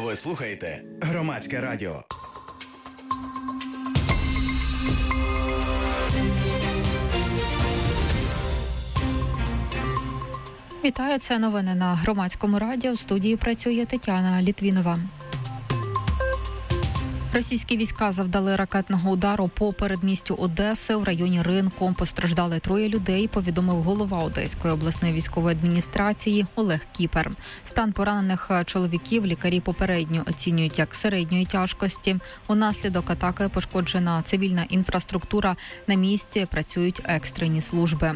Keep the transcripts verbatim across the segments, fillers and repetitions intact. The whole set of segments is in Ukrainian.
Ви слухаєте Громадське радіо. Вітаю, це новини на Громадському радіо. В студії працює Тетяна Літвінова. Російські війська завдали ракетного удару по передмістю Одеси в районі ринку. Постраждали троє людей, повідомив голова Одеської обласної військової адміністрації Олег Кіпер. Стан поранених чоловіків лікарі попередньо оцінюють як середньої тяжкості. Унаслідок атаки пошкоджена цивільна інфраструктура. На місці працюють екстрені служби.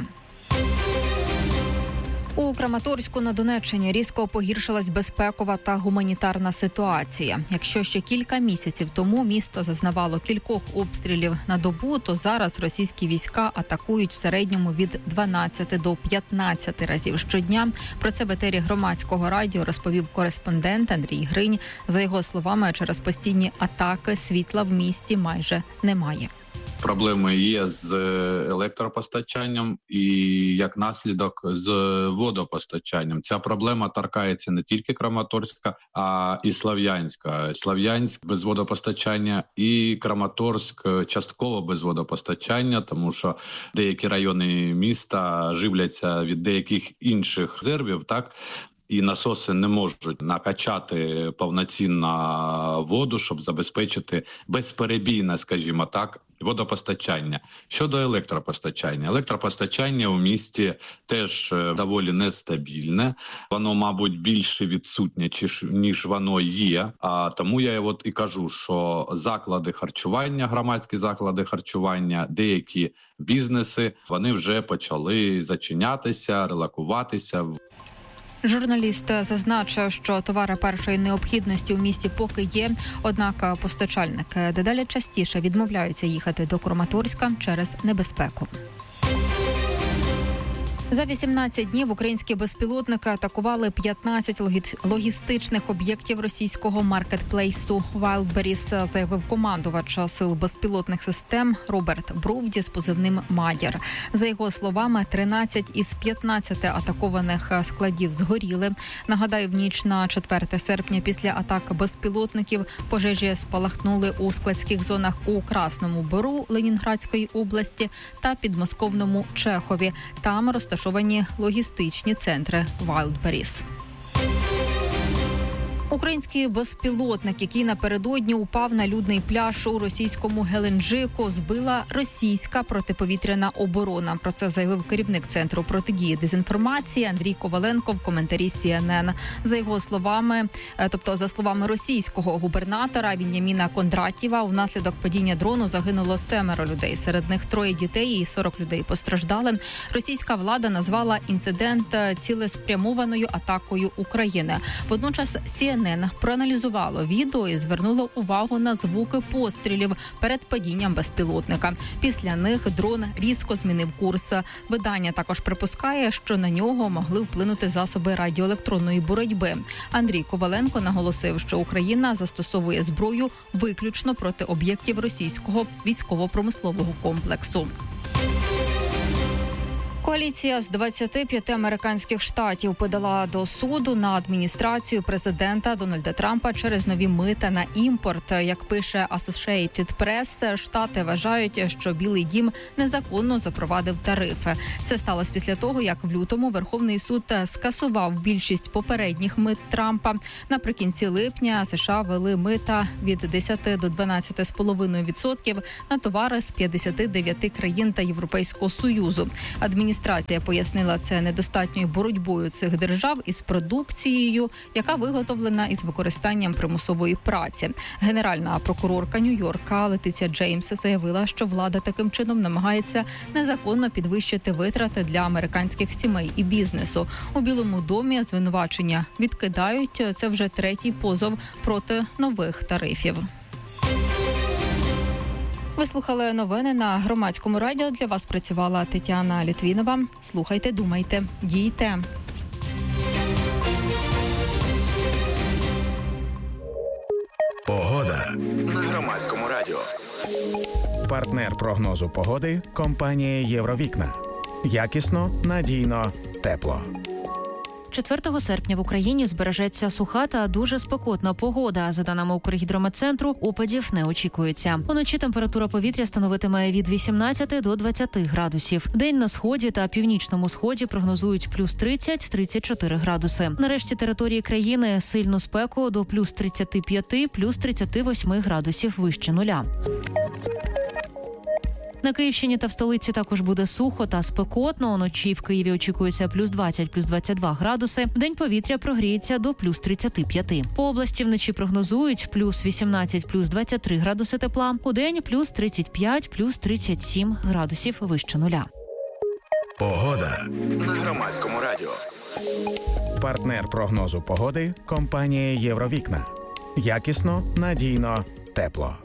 У Краматорську на Донеччині різко погіршилась безпекова та гуманітарна ситуація. Якщо ще кілька місяців тому місто зазнавало кількох обстрілів на добу, то зараз російські війська атакують в середньому від дванадцяти до п'ятнадцяти разів щодня. Про це в етері Громадського радіо розповів кореспондент Андрій Гринь. За його словами, через постійні атаки світла в місті майже немає. Проблеми є з електропостачанням і, як наслідок, з водопостачанням. Ця проблема торкається не тільки Краматорська, а і Слов'янська. Слов'янськ без водопостачання і Краматорськ частково без водопостачання, тому що деякі райони міста живляться від деяких інших резервів, так? І насоси не можуть накачати повноцінно воду, щоб забезпечити безперебійне, скажімо так, водопостачання. Щодо електропостачання. Електропостачання у місті теж доволі нестабільне. Воно, мабуть, більше відсутнє, ніж воно є. А тому я от і кажу, що заклади харчування, громадські заклади харчування, деякі бізнеси, вони вже почали зачинятися, релокуватися. Журналіст зазначив, що товари першої необхідності у місті поки є, однак постачальники дедалі частіше відмовляються їхати до Краматорська через небезпеку. За вісімнадцять днів українські безпілотники атакували п'ятнадцять логістичних об'єктів російського маркетплейсу Wildberries, заявив командувач сил безпілотних систем Роберт Бровді з позивним «Мадяр». За його словами, тринадцять із п'ятнадцяти атакованих складів згоріли. Нагадаю, в ніч на четверте серпня після атак безпілотників пожежі спалахнули у складських зонах у Красному Бору Ленінградської області та підмосковному Чехові. Там розташовані логістичні центри Wildberries. Український безпілотник, який напередодні упав на людний пляж у російському Геленджику, збила російська протиповітряна оборона. Про це заявив керівник Центру протидії дезінформації Андрій Коваленко в коментарі Сі Ен Ен. За його словами, тобто за словами російського губернатора Він'яміна Кондратєва, внаслідок падіння дрону загинуло семеро людей. Серед них троє дітей і сорок людей постраждали. Російська влада назвала інцидент цілеспрямованою атакою України. Водночас Сі Ен Ен проаналізувало відео і звернуло увагу на звуки пострілів перед падінням безпілотника. Після них дрон різко змінив курс. Видання також припускає, що на нього могли вплинути засоби радіоелектронної боротьби. Андрій Коваленко наголосив, що Україна застосовує зброю виключно проти об'єктів російського військово-промислового комплексу. Коаліція з двадцяти п'яти американських штатів подала до суду на адміністрацію президента Дональда Трампа через нові мита на імпорт. Як пише Associated Press, штати вважають, що Білий дім незаконно запровадив тарифи. Це сталося після того, як в лютому Верховний суд скасував більшість попередніх мит Трампа. Наприкінці липня США ввели мита від десяти до дванадцяти цілих п'ять десятих відсотка на товари з п'ятдесяти дев'яти країн та Європейського Союзу. Адміністрація пояснила це недостатньою боротьбою цих держав із продукцією, яка виготовлена із використанням примусової праці. Генеральна прокурорка Нью-Йорка Летиція Джеймс заявила, що влада таким чином намагається незаконно підвищити витрати для американських сімей і бізнесу. У Білому домі звинувачення відкидають. Це вже третій позов проти нових тарифів. Ви слухали новини на Громадському радіо. Для вас працювала Тетяна Літвінова. Слухайте, думайте, дійте. Погода на Громадському радіо. Партнер прогнозу погоди – компанія «Євровікна». Якісно, надійно, тепло. четвертого серпня в Україні збережеться суха та дуже спекотна погода. За даними Укргідрометцентру, опадів не очікується. Уночі температура повітря становитиме від вісімнадцяти до двадцяти градусів. День на сході та північному сході прогнозують плюс тридцять - тридцять чотири градуси. На решті території країни сильну спеку до плюс тридцяти п'яти - плюс тридцяти восьми градусів вище нуля. На Київщині та в столиці також буде сухо та спекотно. Уночі в Києві очікується плюс двадцять - плюс двадцять два градуси. Вдень повітря прогріється до плюс тридцяти п'яти. По області вночі прогнозують плюс вісімнадцять - плюс двадцять три градуси тепла. Удень плюс тридцять п'ять - плюс тридцять сім градусів вище нуля. Погода на Громадському радіо. Партнер прогнозу погоди – компанія «Євровікна». Якісно, надійно, тепло.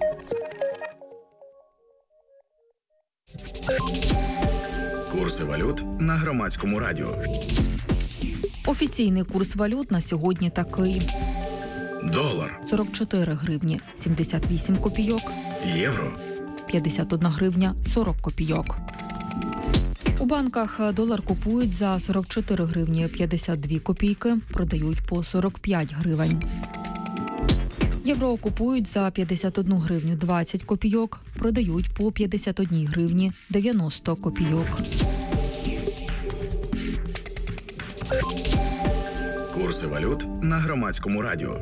Курси валют на Громадському радіо. Офіційний курс валют на сьогодні такий. Долар. сорок чотири гривні сімдесят вісім копійок. Євро. п'ятдесят одна гривня сорок копійок. У банках долар купують за сорок чотири гривні п'ятдесят дві копійки, продають по сорок п'ять гривень. Євро купують за п'ятдесят одну гривню двадцять копійок, продають по п'ятдесят одній гривні дев'яносто копійок. Курси валют на Громадському радіо.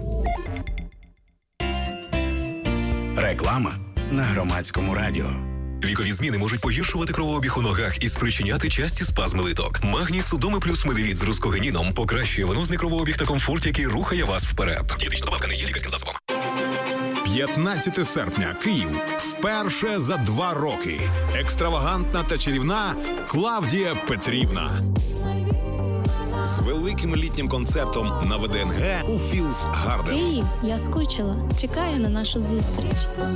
Реклама на Громадському радіо. Вікові зміни можуть погіршувати кровообіг у ногах і спричиняти часті спазми литок. Магній Судоми плюс Медивіт з рускогеніном покращує венозний кровообіг та комфорт, який рухає вас вперед. Дієтична добавка не є лікарським засобом. п'ятнадцяте серпня. Київ. Вперше за два роки. Екстравагантна та чарівна Клавдія Петрівна. З великим літнім концертом на ВДНГ у Філс Гарден. Київ, я скучила. Чекаю на нашу зустріч.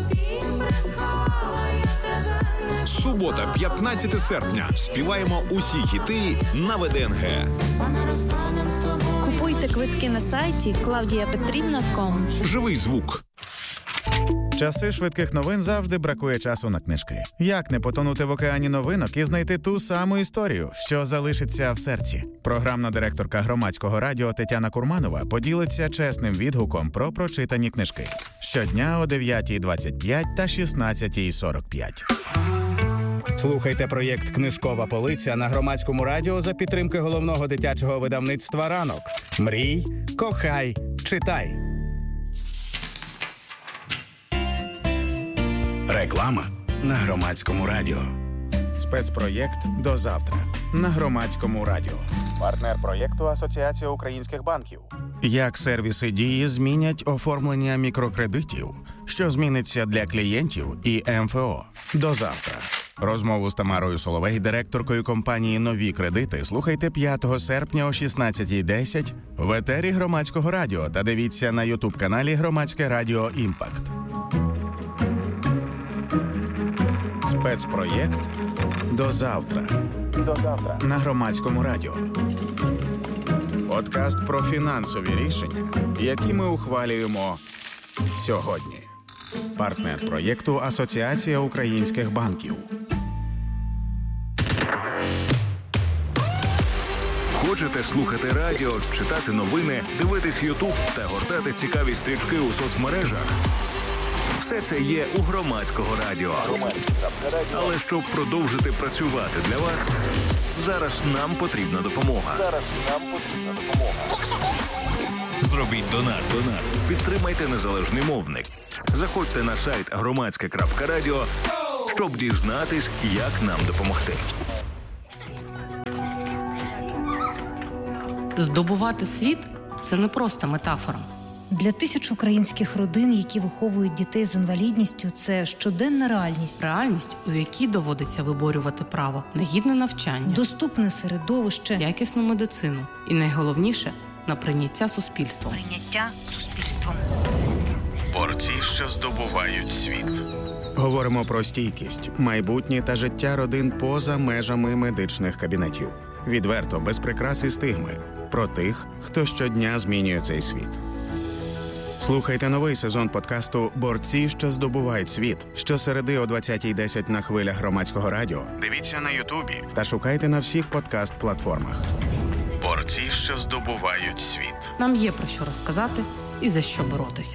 Субота, п'ятнадцяте серпня. Співаємо усі хіти на ВДНГ. Купуйте квитки на сайті клавдія петрівна крапка ком. Живий звук. Часи швидких новин завжди бракує часу на книжки. Як не потонути в океані новинок і знайти ту саму історію, що залишиться в серці? Програмна директорка Громадського радіо Тетяна Курманова поділиться чесним відгуком про прочитані книжки. Щодня о дев'ятій двадцять п'ять та шістнадцятій сорок п'ять. Слухайте проєкт «Книжкова полиця» на Громадському радіо за підтримки головного дитячого видавництва «Ранок». Мрій, кохай, читай. Реклама на Громадському радіо. Спецпроєкт «До завтра» на Громадському радіо. Партнер проєкту Асоціація українських банків. Як сервіси Дії змінять оформлення мікрокредитів? Що зміниться для клієнтів і ем еф о? До завтра. Розмову з Тамарою Соловей, директоркою компанії «Нові кредити», слухайте п'ятого серпня о шістнадцятій десять в етері Громадського радіо та дивіться на ютуб-каналі Громадське радіо «Імпакт». Спецпроєкт «До завтра». До завтра на Громадському радіо. Подкаст про фінансові рішення, які ми ухвалюємо сьогодні. Партнер проєкту Асоціація українських банків. Хочете слухати радіо, читати новини, дивитись Ютуб та гортати цікаві стрічки у соцмережах? Все це є у Громадського радіо. Але щоб продовжити працювати для вас, зараз нам потрібна допомога. Зараз нам потрібна допомога. Зробіть донат. Донат. Підтримайте незалежний мовник. Заходьте на сайт громадське крапка радіо, щоб дізнатись, як нам допомогти. Здобувати світ – це не просто метафора. Для тисяч українських родин, які виховують дітей з інвалідністю, це щоденна реальність. Реальність, у якій доводиться виборювати право на гідне навчання, доступне середовище, якісну медицину і, найголовніше, на прийняття суспільством. Прийняття суспільством. Борці, що здобувають світ. Говоримо про стійкість, майбутнє та життя родин поза межами медичних кабінетів. Відверто, без прикрас і стигми. Про тих, хто щодня змінює цей світ. Слухайте новий сезон подкасту «Борці, що здобувають світ» щосереди о двадцятій десять на хвилях Громадського радіо. Дивіться на Ютубі та шукайте на всіх подкаст-платформах. Борці, що здобувають світ. Нам є про що розказати і за що боротися.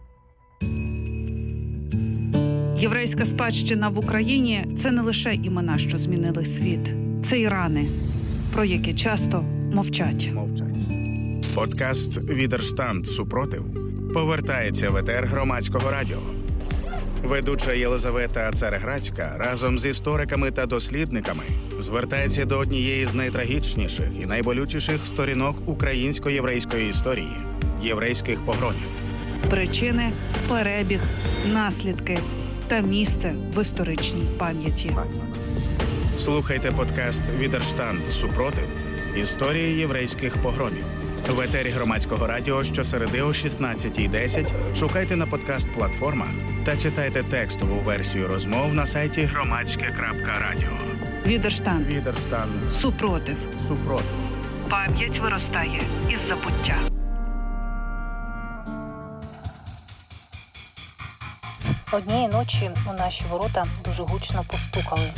Єврейська спадщина в Україні – це не лише імена, що змінили світ. Це і рани, про які часто мовчать. Мовчать. Подкаст «Відерштанд. Супротив» повертається в етер Громадського радіо. Ведуча Єлизавета Цареградська разом з істориками та дослідниками звертається до однієї з найтрагічніших і найболючіших сторінок українсько-єврейської історії – єврейських погромів. Причини, перебіг, наслідки та місце в історичній пам'яті. Слухайте подкаст «Відерштанд. Супротив. Історії єврейських погромів». В етері Громадського радіо щосереди о шістнадцятій десять шукайте на подкаст-платформах та читайте текстову версію розмов на сайті громадське крапка радіо. Відерштанд. Відерштанд. Супротив. Супротив. Пам'ять виростає із забуття. Однієї ночі у наші ворота дуже гучно постукали.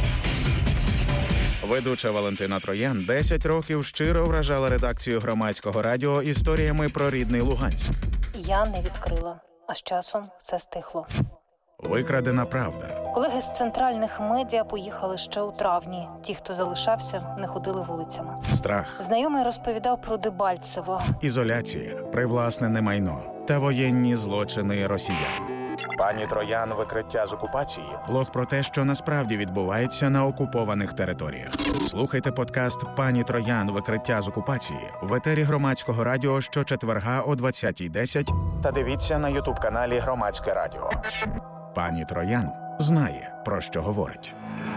Ведуча Валентина Троян десять років щиро вражала редакцію Громадського радіо історіями про рідний Луганськ. Я не відкрила, а з часом все стихло. Викрадена правда. Колеги з центральних медіа поїхали ще у травні. Ті, хто залишався, не ходили вулицями. Страх. Знайомий розповідав про Дебальцево. Ізоляція, привласнене майно та воєнні злочини росіян. Пані Троян. Викриття з окупації. Блог про те, що насправді відбувається на окупованих територіях. Слухайте подкаст «Пані Троян. Викриття з окупації» в етері Громадського радіо щочетверга о двадцятій десять та дивіться на ютуб-каналі Громадське радіо. Пані Троян знає, про що говорить.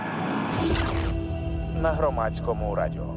На Громадському радіо.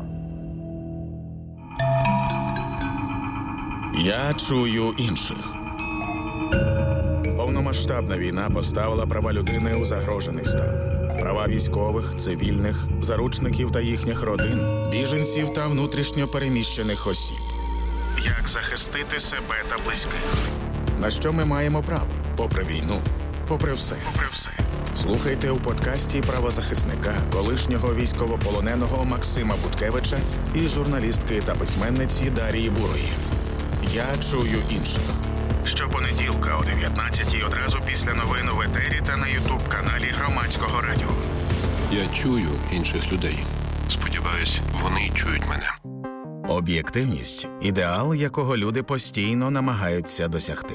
Я чую інших. Повномасштабна війна поставила права людини у загрожений стан. Права військових, цивільних, заручників та їхніх родин, біженців та внутрішньо переміщених осіб. Як захистити себе та близьких? На що ми маємо право? Попри війну, попри все. Попри все. Слухайте у подкасті правозахисника, колишнього військовополоненого Максима Буткевича і журналістки та письменниці Дарії Бурої. Я чую інших. Щопонеділка о дев'ятнадцятій одразу після новин в етері та на ютуб-каналі Громадського радіо. Я чую інших людей. Сподіваюсь, вони чують мене. Об'єктивність – ідеал, якого люди постійно намагаються досягти.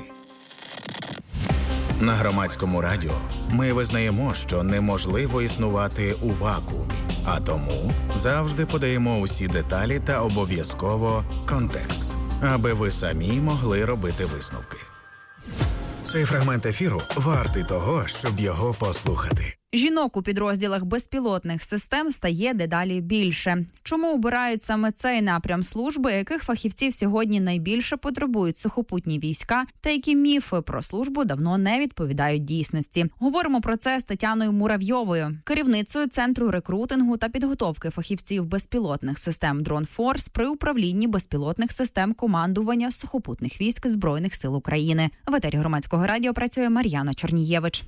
На Громадському радіо ми визнаємо, що неможливо існувати у вакуумі, а тому завжди подаємо усі деталі та обов'язково контекст, аби ви самі могли робити висновки. Цей фрагмент ефіру вартий того, щоб його послухати. Жінок у підрозділах безпілотних систем стає дедалі більше. Чому обирають саме цей напрям служби, яких фахівців сьогодні найбільше потребують сухопутні війська, та які міфи про службу давно не відповідають дійсності? Говоримо про це з Тетяною Муравйовою, керівницею Центру рекрутингу та підготовки фахівців безпілотних систем «Дронфорс» при управлінні безпілотних систем командування сухопутних військ Збройних сил України. В етері Громадського радіо працює Мар'яна Чорнієвич.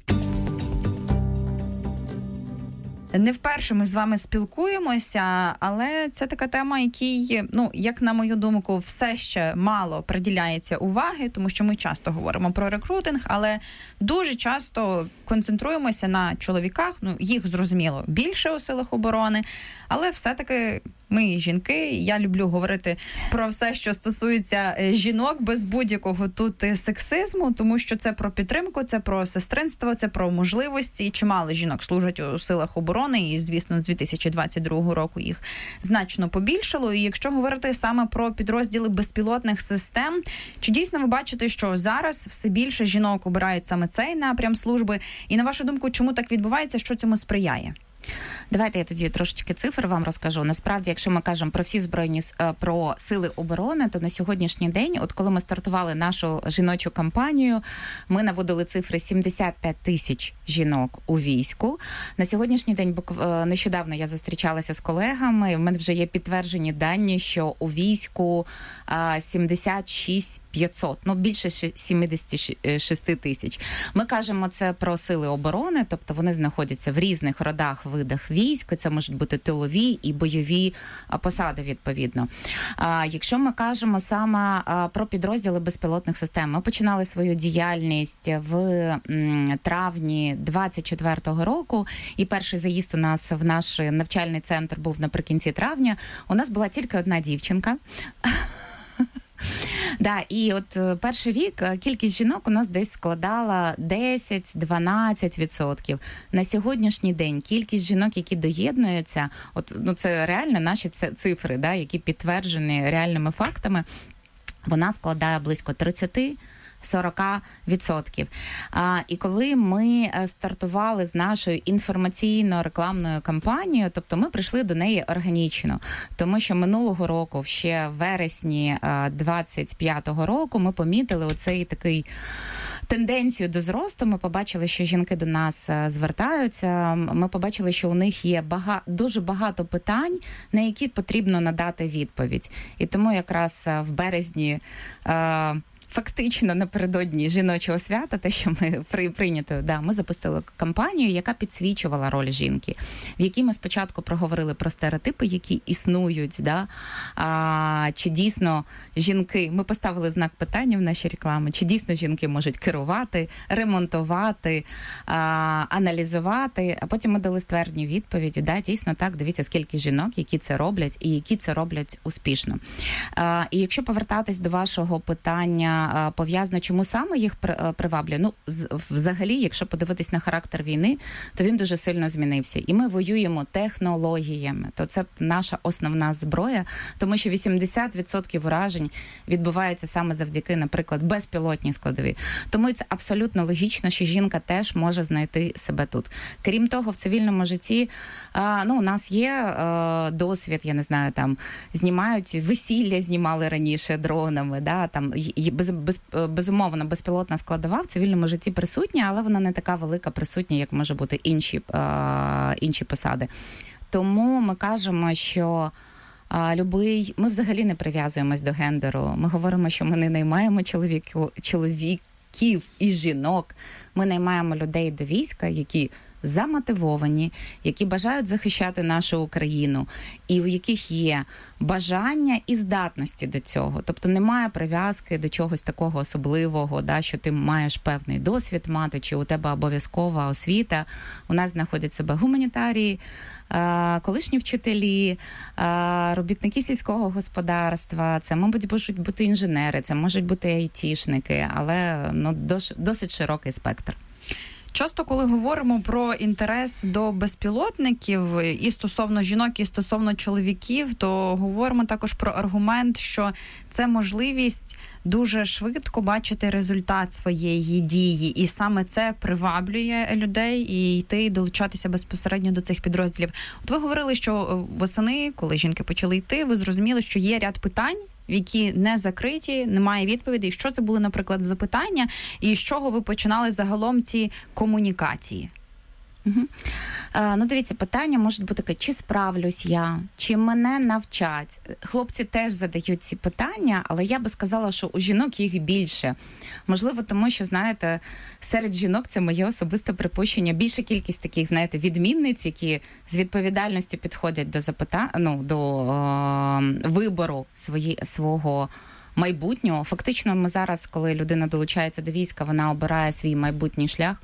Не вперше ми з вами спілкуємося, але це така тема, якій, ну, як на мою думку, все ще мало приділяється уваги, тому що ми часто говоримо про рекрутинг, але дуже часто концентруємося на чоловіках, ну, їх, зрозуміло, більше у силах оборони, але все-таки ми жінки, я люблю говорити про все, що стосується жінок, без будь-якого тут сексизму, тому що це про підтримку, це про сестринство, це про можливості. Чимало жінок служать у силах оборони, і, звісно, з дві тисячі двадцять другого року їх значно побільшало. І якщо говорити саме про підрозділи безпілотних систем, чи дійсно ви бачите, що зараз все більше жінок обирають саме цей напрям служби? І, на вашу думку, чому так відбувається, що цьому сприяє? Давайте я тоді трошечки цифр вам розкажу. Насправді, якщо ми кажемо про всі збройні про сили оборони, то на сьогоднішній день, от коли ми стартували нашу жіночу кампанію, ми наводили цифри сімдесят п'ять тисяч жінок у війську. На сьогоднішній день нещодавно я зустрічалася з колегами, в мене вже є підтверджені дані, що у війську сімдесят шість п'ятсот, ну більше сімдесят шість тисяч. Ми кажемо це про сили оборони, тобто вони знаходяться в різних родах, видах військ. військ, це можуть бути тилові і бойові посади, відповідно. Якщо ми кажемо саме про підрозділи безпілотних систем, ми починали свою діяльність в травні двадцять четвертого року, і перший заїзд у нас в наш навчальний центр був наприкінці травня. У нас була тільки одна дівчинка. Да, і от перший рік кількість жінок у нас десь складала десять-дванадцять відсотків. На сьогоднішній день кількість жінок, які доєднуються, от, ну, це реально наші цифри, да, які підтверджені реальними фактами, вона складає близько тридцять-сорок відсотків. А, і коли ми стартували з нашою інформаційно-рекламною кампанією, тобто ми прийшли до неї органічно, тому що минулого року, ще в вересні двадцять п'ятого року, ми помітили оцей такий тенденцію до зросту. Ми побачили, що жінки до нас звертаються, ми побачили, що у них є бага... дуже багато питань, на які потрібно надати відповідь. І тому якраз в березні е... фактично напередодні жіночого свята, те, що ми при, прийнято, да, ми запустили кампанію, яка підсвічувала роль жінки, в якій ми спочатку проговорили про стереотипи, які існують, да, а, чи дійсно жінки, ми поставили знак питання в нашій рекламі, чи дійсно жінки можуть керувати, ремонтувати, а, аналізувати, а потім ми дали ствердні відповіді, да, дійсно так, дивіться, скільки жінок, які це роблять і які це роблять успішно. А, і якщо повертатись до вашого питання, пов'язано, чому саме їх приваблює. Ну, взагалі, якщо подивитись на характер війни, то він дуже сильно змінився. І ми воюємо технологіями. То це наша основна зброя, тому що вісімдесят відсотків уражень відбувається саме завдяки, наприклад, безпілотній складові. Тому це абсолютно логічно, що жінка теж може знайти себе тут. Крім того, в цивільному житті, ну, у нас є досвід, я не знаю, там, знімають, весілля знімали раніше дронами, да, там, без, без, безумовно, безпілотна складова в цивільному житті присутня, але вона не така велика присутня, як може бути інші, е, інші посади. Тому ми кажемо, що е, любий, ми взагалі не прив'язуємось до гендеру. Ми говоримо, що ми не наймаємо чоловіків, чоловіків і жінок. Ми наймаємо людей до війська, які замотивовані, які бажають захищати нашу Україну, і у яких є бажання і здатності до цього. Тобто немає прив'язки до чогось такого особливого, да, що ти маєш певний досвід мати, чи у тебе обов'язкова освіта. У нас знаходять себе гуманітарії, колишні вчителі, робітники сільського господарства, це, мабуть, можуть бути інженери, це можуть бути айтішники, але ну, досить широкий спектр. Часто, коли говоримо про інтерес до безпілотників і стосовно жінок, і стосовно чоловіків, то говоримо також про аргумент, що це можливість дуже швидко бачити результат своєї дії. І саме це приваблює людей і йти, долучатися безпосередньо до цих підрозділів. От ви говорили, що восени, коли жінки почали йти, ви зрозуміли, що є ряд питань, які не закриті, немає відповідей. Що це були, наприклад, запитання, і з чого ви починали загалом ці комунікації? Угу. А, ну, дивіться, питання можуть бути таке, чи справлюсь я, чи мене навчать. Хлопці теж задають ці питання, але я би сказала, що у жінок їх більше. Можливо, тому що, знаєте, серед жінок, це моє особисте припущення, більша кількість таких, знаєте, відмінниць, які з відповідальністю підходять до запитання, ну, до о, вибору свої, свого майбутнього. Фактично, ми зараз, коли людина долучається до війська, вона обирає свій майбутній шлях.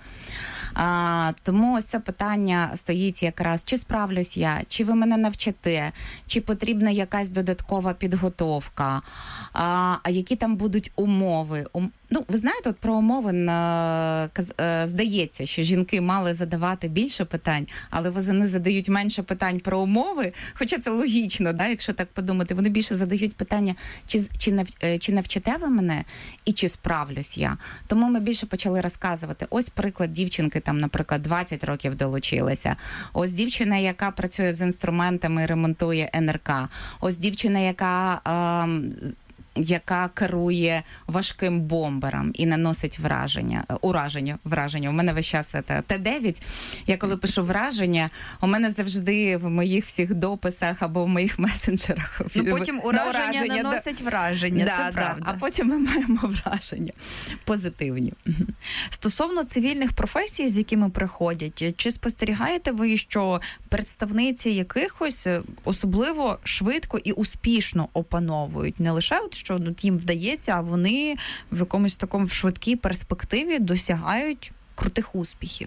А, тому ось це питання стоїть якраз, чи справлюсь я, чи ви мене навчите, чи потрібна якась додаткова підготовка, а, а які там будуть умови. Ум... Ну, ви знаєте, от про умови на... здається, що жінки мали задавати більше питань, але вони задають менше питань про умови, хоча це логічно, да, якщо так подумати. Вони більше задають питання, чи, чи, нав... чи навчите ви мене і чи справлюсь я. Тому ми більше почали розказувати. Ось приклад дівчинки, там, наприклад, двадцять років долучилася. Ось дівчина, яка працює з інструментами і ремонтує ен ер ка. Ось дівчина, яка... Е... яка керує важким бомбером і наносить враження, ураження, враження. У мене весь час це Т дев'ять. Я коли пишу враження, у мене завжди в моїх всіх дописах або в моїх месенджерах. Ну, потім ураження, ураження наносить да, враження, да, це да, правда. А потім ми маємо враження позитивні. Стосовно цивільних професій, з якими приходять, чи спостерігаєте ви, що представниці якихось особливо швидко і успішно опановують? Не лише от, що ну, їм вдається, а вони в якомусь такому в швидкій перспективі досягають крутих успіхів?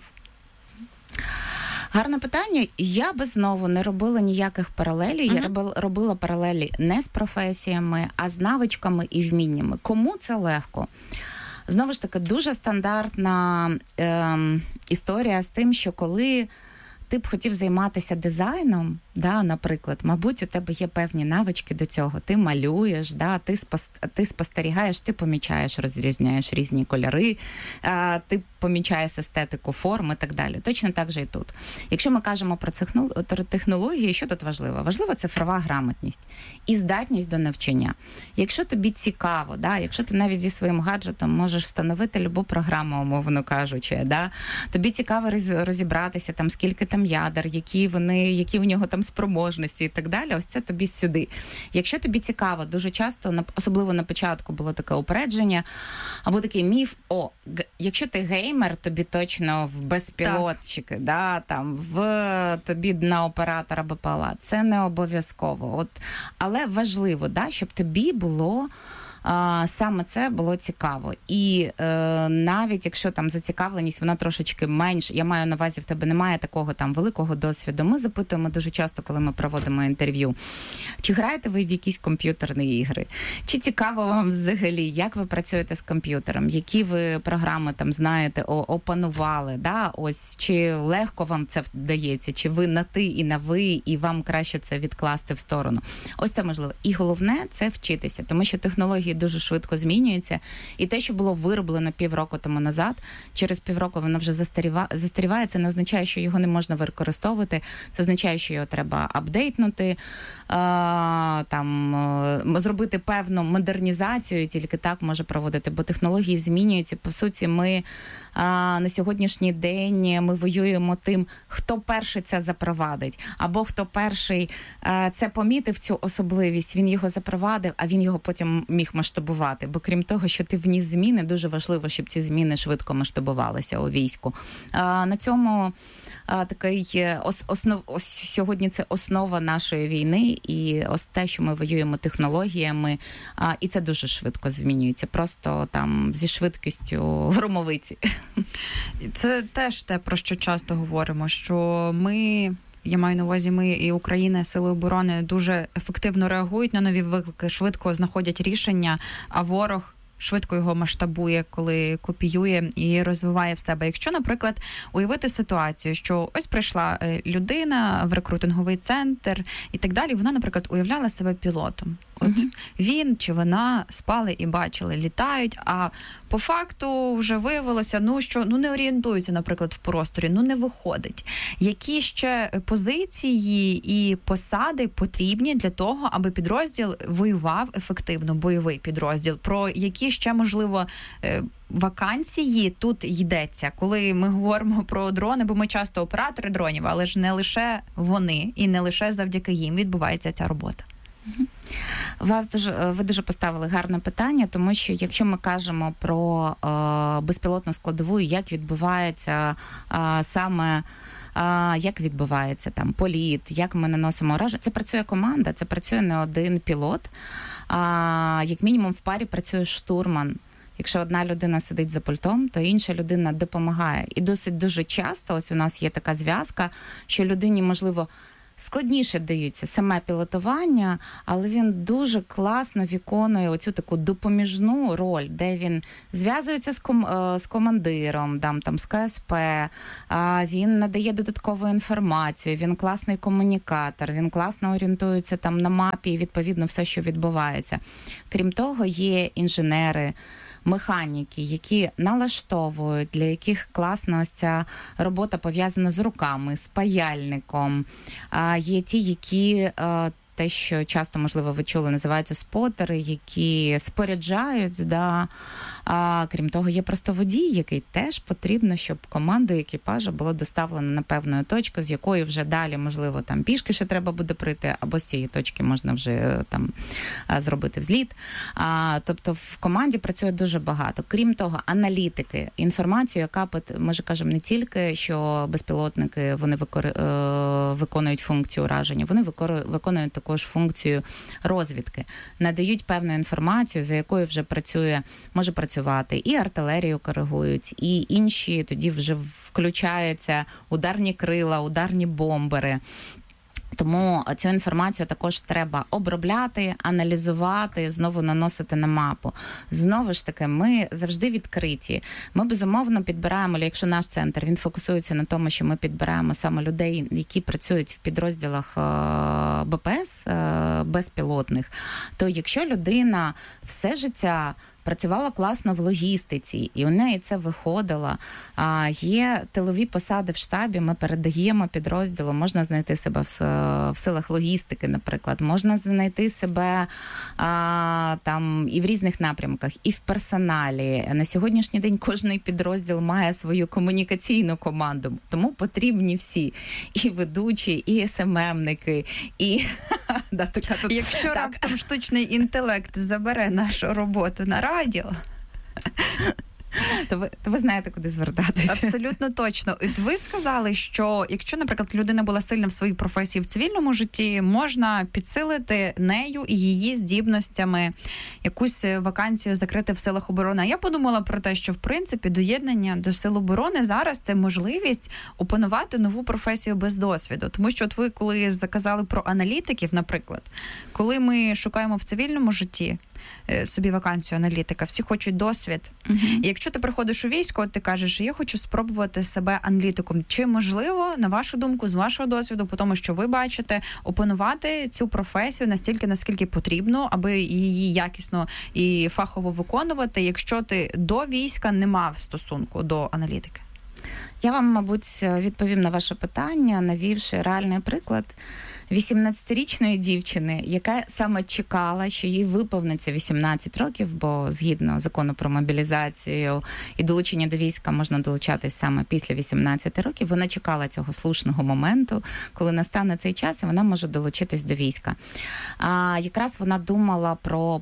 Гарне питання. Я би знову не робила ніяких паралелей. Uh-huh. Я робила, робила паралелі не з професіями, а з навичками і вміннями. Кому це легко? Знову ж таки, дуже стандартна е, історія з тим, що коли ти б хотів займатися дизайном, да, наприклад, мабуть, у тебе є певні навички до цього. Ти малюєш, да, ти, спос, ти спостерігаєш, ти помічаєш, розрізняєш різні кольори, а, ти помічаєш естетику форм і так далі. Точно так же і тут. Якщо ми кажемо про технології, що тут важливо? Важливо цифрова грамотність і здатність до навчання. Якщо тобі цікаво, да, якщо ти навіть зі своїм гаджетом можеш встановити любу програму, умовно кажучи, да, тобі цікаво розібратися, там, скільки там ядер, які вони, які в нього там спроможності і так далі, ось це тобі сюди. Якщо тобі цікаво, дуже часто, особливо на початку було таке упередження, або такий міф, о, г- якщо ти геймер, тобі точно в безпілотчики, да, там, в тобі на оператора БПЛА. Це не обов'язково. От, але важливо, да, щоб тобі було А, саме це було цікаво. І е, навіть якщо там зацікавленість, вона трошечки менш, я маю на увазі, в тебе немає такого там великого досвіду. Ми запитуємо дуже часто, коли ми проводимо інтерв'ю, чи граєте ви в якісь комп'ютерні ігри? Чи цікаво вам взагалі, як ви працюєте з комп'ютером? Які ви програми там знаєте, опанували? Да? Ось, чи легко вам це вдається? Чи ви на ти і на ви, і вам краще це відкласти в сторону? Ось це можливо. І головне – це вчитися, тому що технології дуже швидко змінюється. І те, що було вироблено півроку тому назад, через півроку воно вже застаріва... застаріває. Це не означає, що його не можна використовувати. Це означає, що його треба апдейтнути, а, там, зробити певну модернізацію, і тільки так може проводити, бо технології змінюються. По суті, ми а, на сьогоднішній день ми воюємо тим, хто перший це запровадить, або хто перший а, це помітив, цю особливість, він його запровадив, а він його потім міг масштабувати. Бо крім того, що ти вніс зміни, дуже важливо, щоб ці зміни швидко масштабувалися у війську. А, на цьому а, такий ос, основ, ось сьогодні це основа нашої війни, і ось те, що ми воюємо технологіями, а, і це дуже швидко змінюється. Просто там зі швидкістю громовиці. Це теж те, про що часто говоримо, що ми... Я маю на увазі, ми і Україна, Сили оборони дуже ефективно реагують на нові виклики, швидко знаходять рішення, а ворог швидко його масштабує, коли копіює і розвиває в себе. Якщо, наприклад, уявити ситуацію, що ось прийшла людина в рекрутинговий центр і так далі, вона, наприклад, уявляла себе пілотом. От uh-huh. він чи вона спали і бачили, літають, а по факту вже виявилося, ну, що ну, не орієнтуються, наприклад, в просторі, ну не виходить. Які ще позиції і посади потрібні для того, аби підрозділ воював ефективно, бойовий підрозділ? Про які ще, можливо, вакансії тут йдеться, коли ми говоримо про дрони, бо ми часто оператори дронів, але ж не лише вони і не лише завдяки їм відбувається ця робота. Вас дуже, ви дуже поставили гарне питання, тому що якщо ми кажемо про е, безпілотну складову, як відбувається е, саме А, як відбувається там політ, як ми наносимо ураження. Це працює команда, це працює не один пілот. А, як мінімум в парі працює штурман. Якщо одна людина сидить за пультом, то інша людина допомагає. І досить дуже часто ось у нас є така зв'язка, що людині, можливо, складніше даються саме пілотування, але він дуже класно виконує оцю таку допоміжну роль, де він зв'язується з, ком- з командиром, там, там, з ка ес пе, він надає додаткову інформацію, він класний комунікатор, він класно орієнтується там на мапі і, відповідно, все, що відбувається. Крім того, є інженери, механіки, які налаштовують, для яких класна ось ця робота пов'язана з руками, з паяльником. А є ті, які те, що часто, можливо, ви чули, називаються спотери, які споряджають, да. А крім того, є просто водій, який теж потрібно, щоб команду екіпажа було доставлено на певну точку, з якої вже далі, можливо, там пішки ще треба буде прийти, або з цієї точки можна вже там зробити взліт. А, тобто в команді працює дуже багато. Крім того, аналітики, інформацію, яка, ми ж кажемо, не тільки, що безпілотники, вони викор... виконують функцію ураження, вони викор... виконують також функцію розвідки, надають певну інформацію, за якою вже працює, може працювати і артилерію коригують, і інші, тоді вже включаються ударні крила, ударні бомбери. Тому цю інформацію також треба обробляти, аналізувати, знову наносити на мапу. Знову ж таки, ми завжди відкриті. Ми, безумовно, підбираємо, якщо наш центр, він фокусується на тому, що ми підбираємо саме людей, які працюють в підрозділах Б П С безпілотних, то якщо людина все життя працювала класно в логістиці, і у неї це виходило. А, є тилові посади в штабі, ми передаємо підрозділу, можна знайти себе в, в силах логістики, наприклад, можна знайти себе а, там і в різних напрямках, і в персоналі. На сьогоднішній день кожний підрозділ має свою комунікаційну команду, тому потрібні всі. І ведучі, і ес ем емники, і... да, така тут... Якщо так. раптом штучний інтелект забере нашу роботу на радіо, то ви, то ви знаєте, куди звертатися. Абсолютно точно. Ви сказали, що якщо, наприклад, людина була сильна в своїй професії в цивільному житті, можна підсилити нею і її здібностями якусь вакансію закрити в силах оборони. А я подумала про те, що, в принципі, доєднання до сил оборони зараз це можливість опанувати нову професію без досвіду. Тому що от ви, коли заказали про аналітиків, наприклад, коли ми шукаємо в цивільному житті собі вакансію аналітика, всі хочуть досвід. Uh-huh. І якщо ти приходиш у військо, ти кажеш, я хочу спробувати себе аналітиком. Чи можливо, на вашу думку, з вашого досвіду, по тому, що ви бачите, опанувати цю професію настільки, наскільки потрібно, аби її якісно і фахово виконувати, якщо ти до війська не мав стосунку до аналітики? Я вам, мабуть, відповім на ваше питання, навівши реальний приклад вісімнадцятирічної дівчини, яка саме чекала, що їй виповниться вісімнадцять років, бо згідно закону про мобілізацію і долучення до війська можна долучатись саме після вісімнадцяти років. Вона чекала цього слушного моменту, коли настане цей час, і вона може долучитись до війська. А якраз вона думала про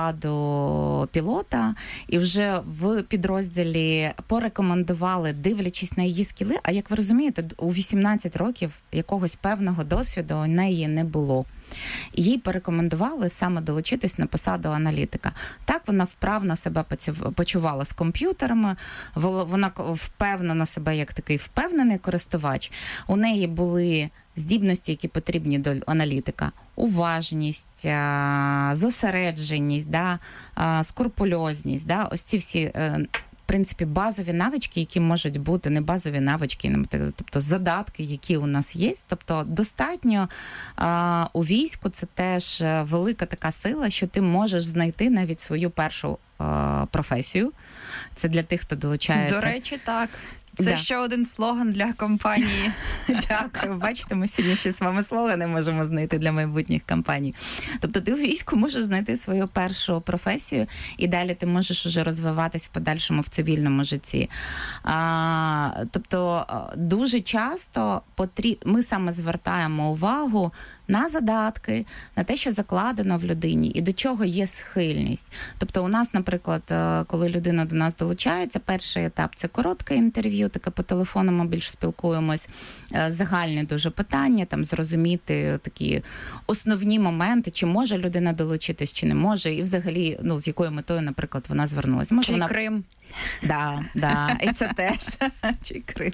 посаду пілота, і вже в підрозділі порекомендували, дивлячись на її скіли, а як ви розумієте, у вісімнадцять років якогось певного досвіду у неї не було. І їй порекомендували саме долучитись на посаду аналітика. Так, вона вправно себе почувала з комп'ютерами, вона впевнена себе як такий впевнений користувач. У неї були здібності, які потрібні до аналітика. Уважність, зосередженість, да, скрупульозність, да, ось ці всі... В принципі, базові навички, які можуть бути, не базові навички, тобто задатки, які у нас є. Тобто достатньо а, у війську це теж велика така сила, що ти можеш знайти навіть свою першу а, професію. Це для тих, хто долучається. До речі, так. Це да. ще один слоган для компанії. Дякую. Бачите, ми сьогодні ще з вами слогани можемо знайти для майбутніх компаній. Тобто ти у війську можеш знайти свою першу професію, і далі ти можеш уже розвиватись в подальшому в цивільному житті. А, тобто дуже часто потріб... ми саме звертаємо увагу на задатки, на те, що закладено в людині і до чого є схильність. Тобто у нас, наприклад, коли людина до нас долучається, перший етап – це коротке інтерв'ю, таке по телефону ми більш спілкуємось, загальні дуже питання, там зрозуміти такі основні моменти, чи може людина долучитись, чи не може, і взагалі, ну, з якою метою, наприклад, вона звернулася. Може, чи вона... Крим. Да, да, і це теж. Чи Крим.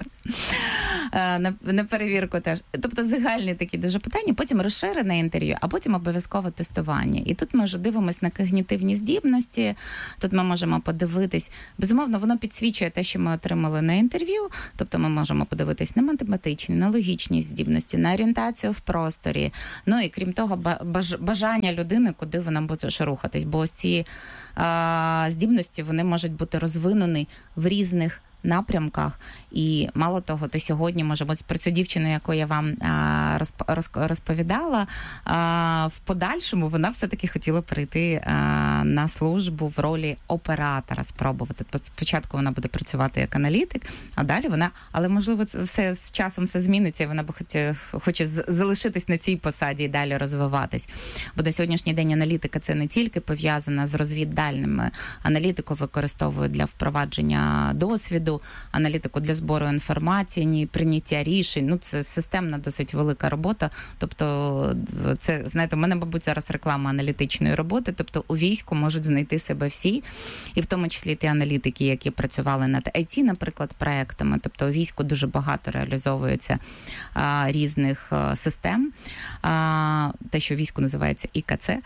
На, на перевірку теж. Тобто загальні такі дуже питання, потім розширене інтерв'ю, а потім обов'язково тестування. І тут ми вже дивимося на когнітивні здібності, тут ми можемо подивитись, безумовно, воно підсвічує те, що ми отримали на інтерв'ю, тобто ми можемо подивитись на математичні, на логічні здібності, на орієнтацію в просторі, ну і крім того, баж, бажання людини, куди вона буде рухатись, бо ось ці а, здібності, вони можуть бути розвинені в різних напрямках. І мало того, то сьогодні, може, про цю дівчину, яку я вам а, розповідала, а, в подальшому вона все-таки хотіла прийти а, на службу в ролі оператора, спробувати. Спочатку вона буде працювати як аналітик, а далі вона, але можливо це все з часом все зміниться, і вона б хоче, хоче залишитись на цій посаді і далі розвиватись. Бо на сьогоднішній день аналітика це не тільки пов'язана з розвіддальними. Аналітику використовують для впровадження досвіду, аналітику для збору інформації, прийняття рішень. Ну, це системна, досить велика робота. Тобто, це, знаєте, у мене, мабуть, зараз реклама аналітичної роботи. Тобто, у війську можуть знайти себе всі, і в тому числі ті аналітики, які працювали над ай ті, наприклад, проектами. Тобто, у війську дуже багато реалізовується а, різних а, систем. А, те, що в війську називається і ка це,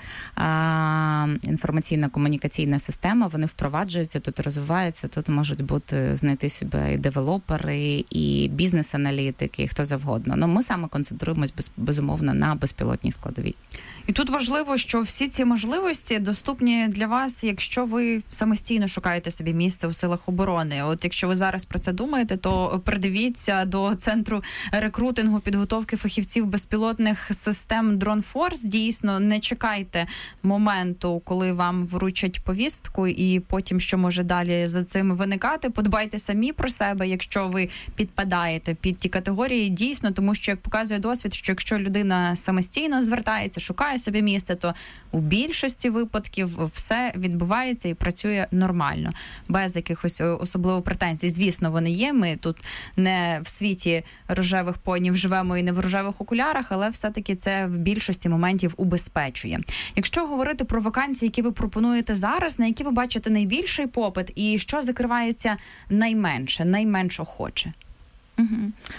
а, інформаційно-комунікаційна система, вони впроваджуються, тут розвиваються, тут можуть бути, знайти себе і девелопери, і бізнес-аналітики, і хто завгодно. Ну, ми саме концентруємось, без, безумовно, на безпілотній складовій. І тут важливо, що всі ці можливості доступні для вас, якщо ви самостійно шукаєте собі місце у силах оборони. От якщо ви зараз про це думаєте, то придивіться до Центру рекрутингу, підготовки фахівців безпілотних систем Drone Force. Дійсно, не чекайте моменту, коли вам вручать повістку, і потім, що може далі за цим виникати. Подбайте самі про себе, якщо ви підпадаєте під ті категорії. Дійсно, тому що, як показує досвід, що якщо людина самостійно звертається, шукає собі місце, то у більшості випадків все відбувається і працює нормально, без якихось особливо претензій. Звісно, вони є. Ми тут не в світі рожевих понів живемо і не в рожевих окулярах, але все-таки це в більшості моментів убезпечує. Якщо говорити про вакансії, які ви пропонуєте зараз, на які ви бачите найбільший попит і що закривається найменше, найменш охоче? Угу.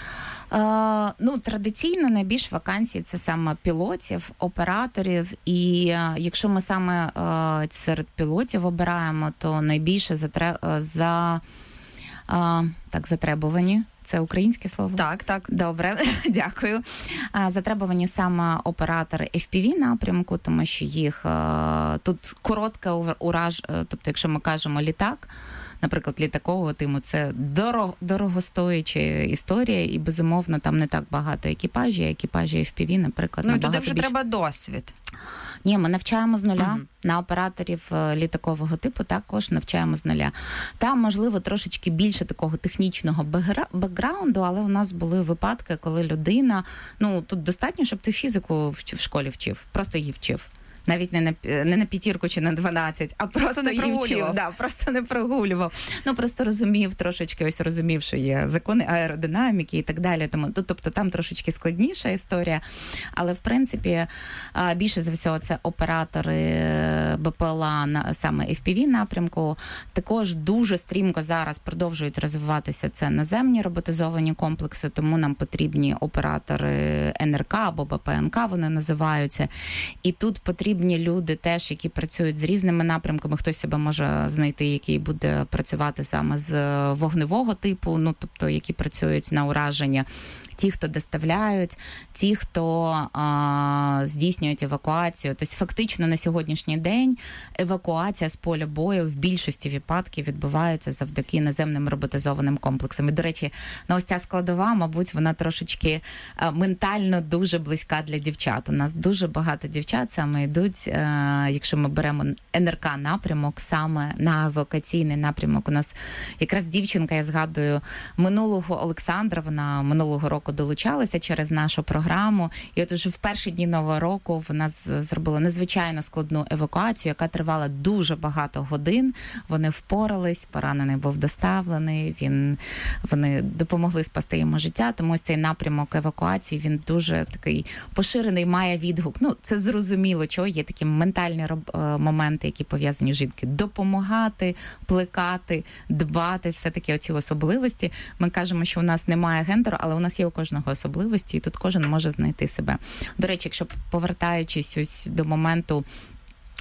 Uh, ну, традиційно найбільш вакансій це саме пілотів, операторів, і uh, якщо ми саме uh, серед пілотів обираємо, то найбільше затре... за uh, так, затребувані. Це українське слово? Так, так. Добре, дякую. Затребувані саме оператори еф пі ві напрямку, тому що їх тут коротка ураж, тобто якщо ми кажемо літак, наприклад, літакового тиму, це дорого, дорогостояча історія, і, безумовно, там не так багато екіпажів, а екіпажі еф пі ві, наприклад, ну, набагато туди вже більше. Треба досвід. Ні, ми навчаємо з нуля. Uh-huh. На операторів літакового типу також навчаємо з нуля. Там, можливо, трошечки більше такого технічного бекграунду, але у нас були випадки, коли людина, ну, тут достатньо, щоб ти фізику в школі вчив, просто її вчив. Навіть не на, не на п'ятірку чи на дванадцять, а просто, просто її вчив. Да, просто не прогулював. Ну, просто розумів трошечки, ось розумів, що є закони аеродинаміки і так далі. Тому, тобто там трошечки складніша історія. Але, в принципі, більше за всього це оператори бе пе ел а саме еф пі ві напрямку. Також дуже стрімко зараз продовжують розвиватися це наземні роботизовані комплекси, тому нам потрібні оператори ен ер ка або бе пе ен ка, вони називаються. І тут потрібні люди теж, які працюють з різними напрямками. Хтось себе може знайти, який буде працювати саме з вогневого типу, ну, тобто, які працюють на ураження. Ті, хто доставляють, ті, хто а, здійснюють евакуацію. Тобто, фактично, на сьогоднішній день евакуація з поля бою в більшості випадків відбувається завдяки наземним роботизованим комплексам. І, до речі, ну, ось ця складова, мабуть, вона трошечки а, ментально дуже близька для дівчат. У нас дуже багато дівчат саме йдуть, а, якщо ми беремо ен ер ка напрямок, саме на евакуаційний напрямок. У нас якраз дівчинка, я згадую, минулого Олександра, вона минулого року долучалася через нашу програму, і от уже в перші дні Нового року вона зробила надзвичайно складну евакуацію, яка тривала дуже багато годин. Вони впорались, поранений був доставлений, він, вони допомогли спасти йому життя, тому ось цей напрямок евакуації, він дуже такий поширений, має відгук. Ну, це зрозуміло, чого є такі ментальні моменти, які пов'язані з жінки. Допомагати, плекати, дбати, все-таки оці особливості. Ми кажемо, що у нас немає гендеру, але у нас є у кожного особливості, і тут кожен може знайти себе. До речі, якщо повертаючись ось до моменту